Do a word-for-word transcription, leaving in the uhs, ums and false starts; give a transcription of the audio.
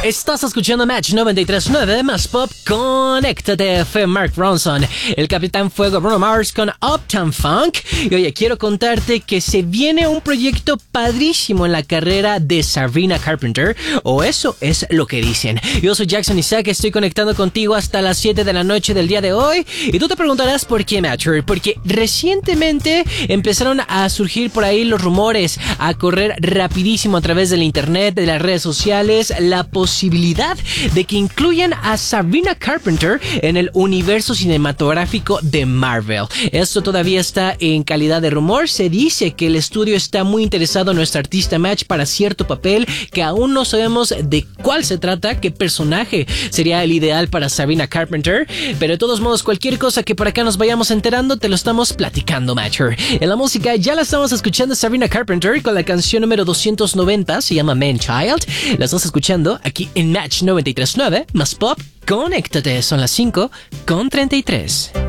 Estás escuchando Match noventa y tres punto nueve más pop. Conéctate, fue Mark Ronson, el Capitán Fuego Bruno Mars con Uptown Funk. Y oye, quiero contarte que se viene un proyecto padrísimo en la carrera de Sabrina Carpenter, o eso es lo que dicen. Yo soy Jackson Isaac, estoy conectando contigo hasta las siete de la noche del día de hoy. Y tú te preguntarás por qué, Matcher, porque recientemente empezaron a surgir por ahí los rumores, a correr rapidísimo a través del internet, de las redes sociales, la posibilidad de que incluyan a Sabrina Carpenter en el universo cinematográfico de Marvel. Esto todavía está en calidad de rumor. Se dice que el estudio está muy interesado en nuestra artista Match para cierto papel que aún no sabemos de cuál se trata, qué personaje sería el ideal para Sabrina Carpenter, pero de todos modos cualquier cosa que por acá nos vayamos enterando te lo estamos platicando, Matcher. En la música ya la estamos escuchando Sabrina Carpenter con la canción número doscientos noventa, se llama Man Child. La estás escuchando aquí en Match noventa y tres punto nueve más pop. Conéctate, son las cinco con treinta y tres.